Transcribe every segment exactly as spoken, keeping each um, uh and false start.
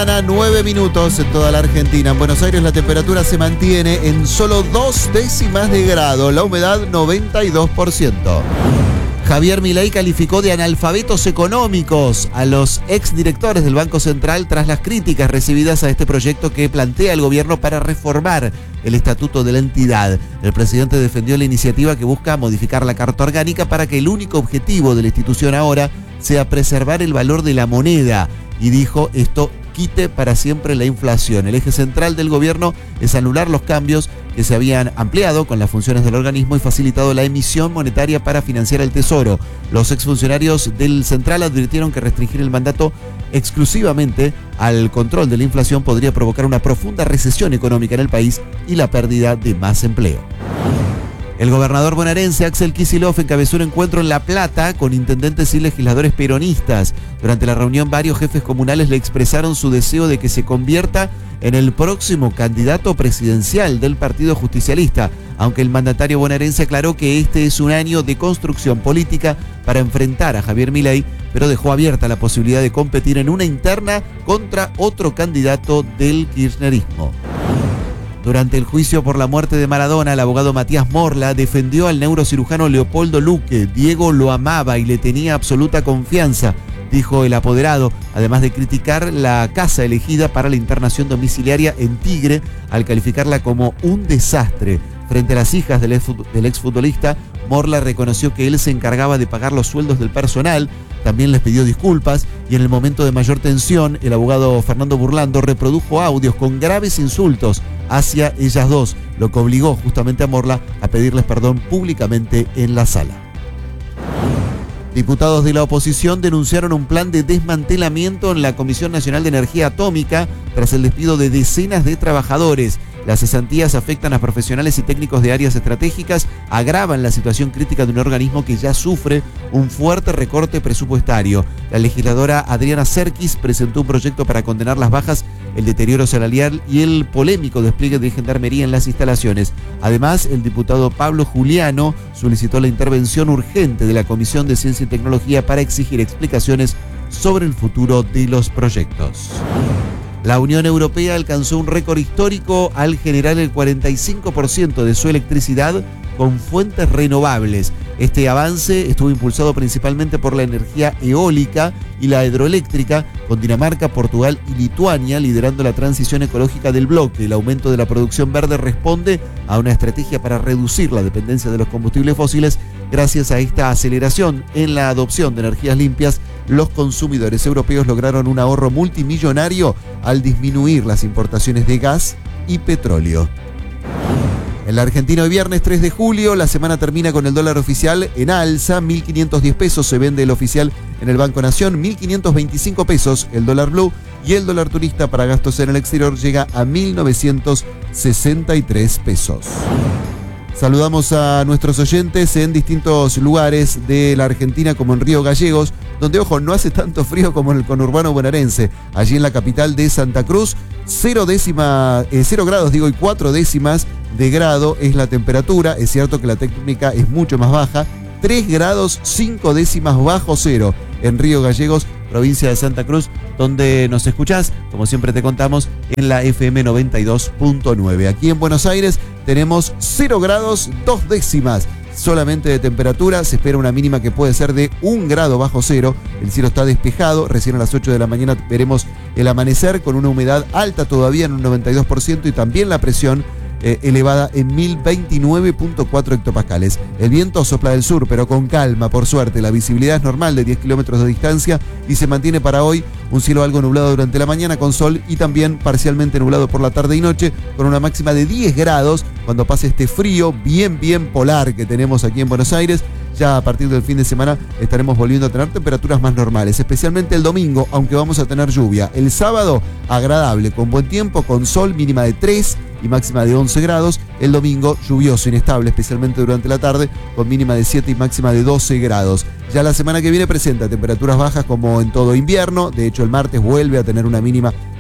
mañana, nueve minutos en toda la Argentina. En Buenos Aires la temperatura se mantiene en solo dos décimas de grado, la humedad noventa y dos por ciento. Javier Milei calificó de analfabetos económicos a los exdirectores del Banco Central tras las críticas recibidas a este proyecto que plantea el gobierno para reformar el estatuto de la entidad. El presidente defendió la iniciativa que busca modificar la Carta Orgánica para que el único objetivo de la institución ahora sea preservar el valor de la moneda y dijo esto quite para siempre la inflación. El eje central del gobierno es anular los cambios que se habían ampliado con las funciones del organismo y facilitado la emisión monetaria para financiar el tesoro. Los exfuncionarios del central advirtieron que restringir el mandato exclusivamente al control de la inflación podría provocar una profunda recesión económica en el país y la pérdida de más empleo. El gobernador bonaerense Axel Kicillof encabezó un encuentro en La Plata con intendentes y legisladores peronistas. Durante la reunión, varios jefes comunales le expresaron su deseo de que se convierta en el próximo candidato presidencial del Partido Justicialista, aunque el mandatario bonaerense aclaró que este es un año de construcción política para enfrentar a Javier Milei, pero dejó abierta la posibilidad de competir en una interna contra otro candidato del kirchnerismo. Durante el juicio por la muerte de Maradona, el abogado Matías Morla defendió al neurocirujano Leopoldo Luque. Diego lo amaba y le tenía absoluta confianza, dijo el apoderado, además de criticar la casa elegida para la internación domiciliaria en Tigre al calificarla como un desastre. Frente a las hijas del exfutbolista, Morla reconoció que él se encargaba de pagar los sueldos del personal, también les pidió disculpas y en el momento de mayor tensión, el abogado Fernando Burlando reprodujo audios con graves insultos hacia ellas dos, lo que obligó justamente a Morla a pedirles perdón públicamente en la sala. Diputados de la oposición denunciaron un plan de desmantelamiento en la Comisión Nacional de Energía Atómica tras el despido de decenas de trabajadores. Las cesantías afectan a profesionales y técnicos de áreas estratégicas, agravan la situación crítica de un organismo que ya sufre un fuerte recorte presupuestario. La legisladora Adriana Serkis presentó un proyecto para condenar las bajas, el deterioro salarial y el polémico despliegue de gendarmería en las instalaciones. Además, el diputado Pablo Juliano solicitó la intervención urgente de la Comisión de Ciencia y Tecnología para exigir explicaciones sobre el futuro de los proyectos. La Unión Europea alcanzó un récord histórico al generar el cuarenta y cinco por ciento de su electricidad con fuentes renovables. Este avance estuvo impulsado principalmente por la energía eólica y la hidroeléctrica, con Dinamarca, Portugal y Lituania liderando la transición ecológica del bloque. El aumento de la producción verde responde a una estrategia para reducir la dependencia de los combustibles fósiles. Gracias a esta aceleración en la adopción de energías limpias, los consumidores europeos lograron un ahorro multimillonario al disminuir las importaciones de gas y petróleo. En la Argentina hoy viernes tres de julio, la semana termina con el dólar oficial en alza, mil quinientos diez pesos se vende el oficial en el Banco Nación, mil quinientos veinticinco pesos el dólar blue y el dólar turista para gastos en el exterior llega a mil novecientos sesenta y tres pesos. Saludamos a nuestros oyentes en distintos lugares de la Argentina, como en Río Gallegos, donde, ojo, no hace tanto frío como en el conurbano bonaerense. Allí en la capital de Santa Cruz, cero, décima, eh, cero grados digo, y cuatro décimas de grado es la temperatura. Es cierto que la técnica es mucho más baja, tres grados cinco décimas bajo cero en Río Gallegos, provincia de Santa Cruz, donde nos escuchás, como siempre te contamos, en la F M noventa y dos punto nueve. Aquí en Buenos Aires tenemos cero grados dos décimas solamente de temperatura. Se espera una mínima que puede ser de un grado bajo cero. El cielo está despejado. Recién a las ocho de la mañana veremos el amanecer con una humedad alta todavía en un noventa y dos por ciento y también la presión Eh, elevada en mil veintinueve punto cuatro hectopascales. El viento sopla del sur, pero con calma, por suerte. La visibilidad es normal de diez kilómetros de distancia y se mantiene para hoy un cielo algo nublado durante la mañana con sol y también parcialmente nublado por la tarde y noche, con una máxima de diez grados cuando pase este frío bien, bien polar que tenemos aquí en Buenos Aires. Ya a partir del fin de semana estaremos volviendo a tener temperaturas más normales, especialmente el domingo, aunque vamos a tener lluvia. El sábado, agradable, con buen tiempo, con sol, mínima de tres y máxima de once grados. El domingo, lluvioso, inestable, especialmente durante la tarde, con mínima de siete y máxima de doce grados. Ya la semana que viene presenta temperaturas bajas como en todo invierno. De hecho, el martes vuelve a tener una mínima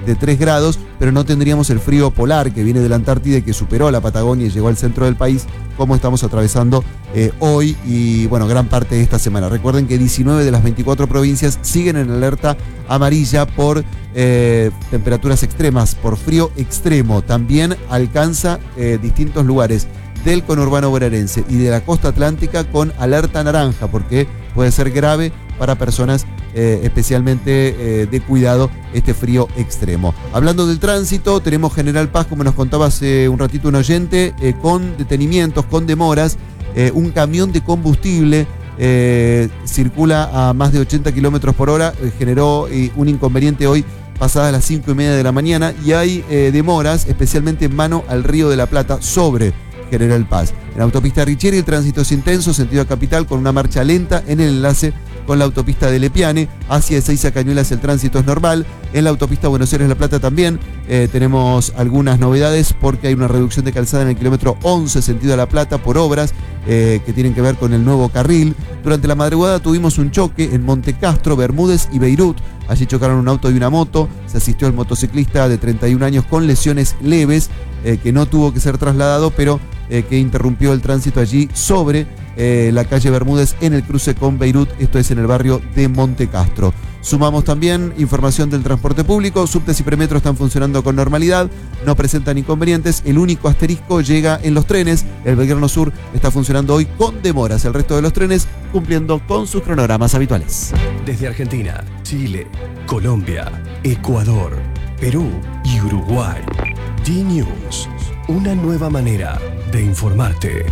de tres grados, pero no tendríamos el frío polar que viene de la Antártida y que superó la Patagonia y llegó al centro del país, como estamos atravesando eh, hoy y bueno, gran parte de esta semana. Recuerden que diecinueve de las veinticuatro provincias siguen en alerta amarilla por eh, temperaturas extremas, por frío extremo. También alcanza eh, distintos lugares del conurbano bonaerense y de la costa atlántica con alerta naranja, porque puede ser grave para personas eh, especialmente eh, de cuidado este frío extremo. Hablando del tránsito, tenemos General Paz, como nos contaba hace un ratito un oyente, eh, con detenimientos, con demoras. Eh, un camión de combustible eh, circula a más de ochenta kilómetros por hora, eh, generó eh, un inconveniente hoy pasadas las cinco y media de la mañana, y hay eh, demoras, especialmente en mano al Río de la Plata, sobre General Paz. En la autopista Richieri el tránsito es intenso, sentido a Capital, con una marcha lenta en el enlace con la autopista de Lepiane. Hacia Ezeiza Cañuelas el tránsito es normal. En la autopista Buenos Aires-La Plata también eh, tenemos algunas novedades, porque hay una reducción de calzada en el kilómetro once, sentido a La Plata, por obras eh, que tienen que ver con el nuevo carril. Durante la madrugada tuvimos un choque en Montecastro, Bermúdez y Beirut. Allí chocaron un auto y una moto. Se asistió al motociclista de treinta y un años con lesiones leves, eh, que no tuvo que ser trasladado, pero eh, que interrumpió el tránsito allí sobre eh, la calle Bermúdez en el cruce con Beirut. Esto es en el barrio de Montecastro. Sumamos también información del transporte público. Subtes y premetro están funcionando con normalidad, no presentan inconvenientes. El único asterisco llega en los trenes. El Belgrano Sur está funcionando hoy con demoras. El resto de los trenes cumpliendo con sus cronogramas habituales. Desde Argentina, Chile, Colombia, Ecuador, Perú y Uruguay. D-News, una nueva manera de informarte.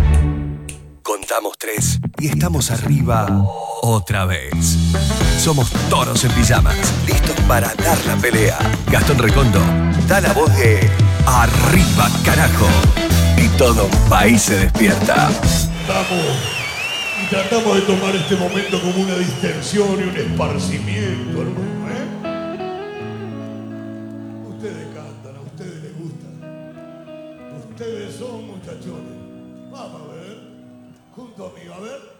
Contamos tres y estamos arriba otra vez. Somos toros en pijamas, listos para dar la pelea. Gastón Recondo da la voz de arriba, carajo. Y todo un país se despierta. Estamos y tratamos de tomar este momento como una distensión y un esparcimiento, hermano, ¿eh? Ustedes cantan, a ustedes les gusta. Ustedes son muchachones. Vamos a ver, junto a mí, a ver.